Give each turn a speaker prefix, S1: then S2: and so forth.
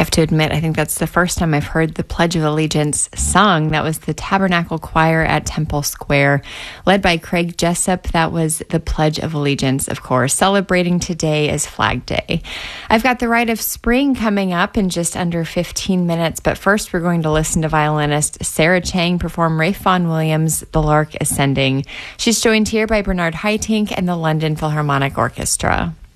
S1: have to admit, I think that's the first time I've heard the Pledge of Allegiance sung. That was the Tabernacle Choir at Temple Square, led by Craig Jessup. That was the Pledge of Allegiance, of course, celebrating today as Flag Day. I've got the Rite of Spring coming up in just under 15 minutes, but first we're going to listen to violinist Sarah Chang perform Ralph Vaughan Williams' The Lark Ascending. She's joined here by Bernard Haitink and the London Philharmonic Orchestra.